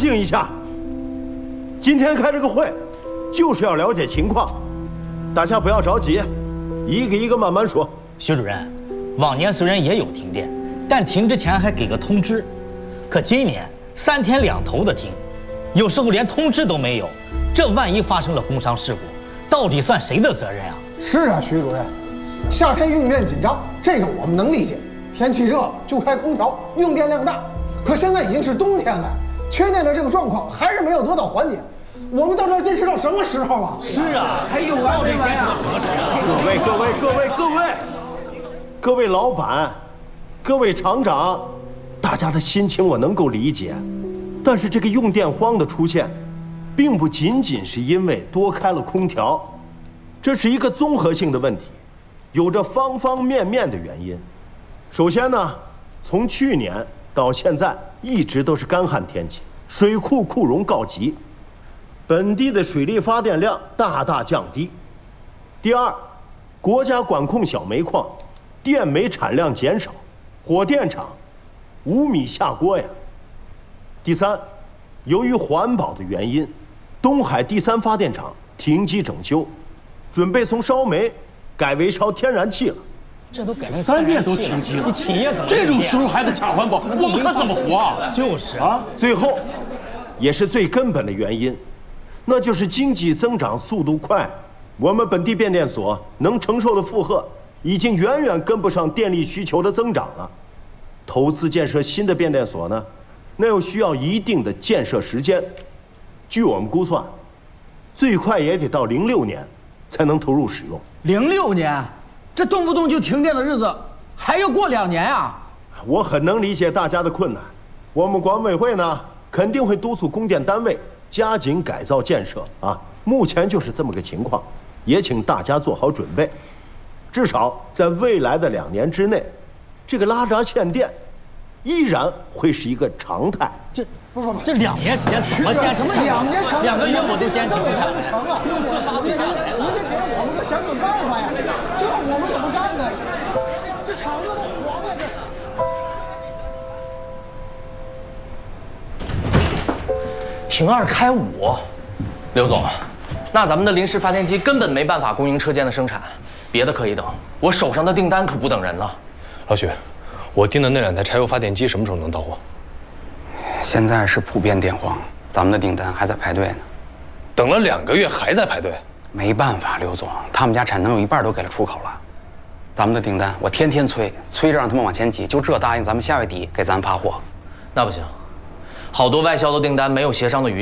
静一下。今天开这个会，就是要了解情况，大家不要着急，一个一个慢慢说。 徐主任，往年虽然也有停电，但停之前还给个通知，可今年3天2头的停，有时候连通知都没有。这万一发生了工伤事故，到底算谁的责任啊？ 是啊，徐主任，夏天用电紧张，这个我们能理解。天气热就开空调，用电量大。可现在已经是冬天了，缺电的这个状况还是没有得到缓解。我们到这儿坚持到什么时候啊？ 是啊，还有到底坚持到什么时候？ 各位老板，各位厂长，大家的心情我能够理解，但是这个用电荒的出现，并不仅仅是因为多开了空调，这是一个综合性的问题，有着方方面面的原因。首先呢，从去年到现在一直都是干旱天气，水库库容告急，本地的水力发电量大大降低。第二，国家管控小煤矿，电煤产量减少，火电厂无米下锅呀。第三，由于环保的原因，东海第3发电厂停机整修，准备从烧煤改为烧天然气了。 这都改成 3电都停机了， 你企业怎么这种时候还在抢环保，我们可怎么活啊？ 就是啊， 最后，也是最根本的原因，那就是经济增长速度快，我们本地变电所能承受的负荷已经远远跟不上电力需求的增长了。投资建设新的变电所呢，那又需要一定的建设时间。据我们估算，最快也得到06年才能投入使用。 06年，这动不动就停电的日子还要过2年啊！ 我很能理解大家的困难，我们管委会呢肯定会督促供电单位加紧改造建设啊。目前就是这么个情况，也请大家做好准备。至少在未来的2年之内，这个拉闸限电依然会是一个常态。 这2年时间怎么坚持下来 2年 ？2个月我都坚持不下来， 就是发不下来了。你得给我们个想想办法呀！这我们怎么干呢？这厂子都黄了，这。 停2开5，刘总，那咱们的临时发电机根本没办法供应车间的生产，别的可以等，我手上的订单可不等人了。 老许，我订的那2台柴油发电机什么时候能到货？ 现在是普遍电荒，咱们的订单还在排队呢。 等了2个月还在排队？ 没办法，刘总，他们家产能有1半都给了出口了。咱们的订单我天天催着让他们往前挤，就这答应咱们下月底给咱发货。 那不行，好多外销的订单没有协商的余地。